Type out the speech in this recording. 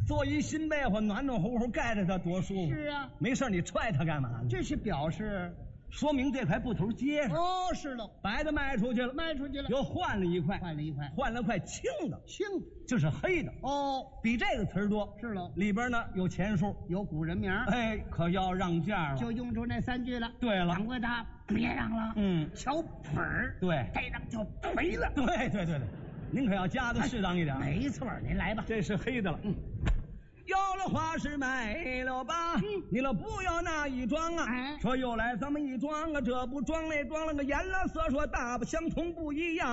做一新被窝，暖暖乎乎盖着它多舒服。 是啊， 没事你踹它干嘛呢？ 这是表示说明这块布头结实。 哦，是了， 白的卖出去了， 卖出去了， 又换了一块，换了块青的， 青的， 就是黑的。 哦， 比这个词儿多。 是了， 里边呢有钱数， 有古人名， 哎，可要让价了， 就用出那3句了。 对了， 掌柜的，别让了，小本儿， 对， 这让就赔了。 对，您可要加的适当一点。 没错，您来吧。 这是黑的了。要了花是买了吧，你了不要那一装啊。说又来咱们一装啊，这不装那装了个颜了色说大不相同不一样。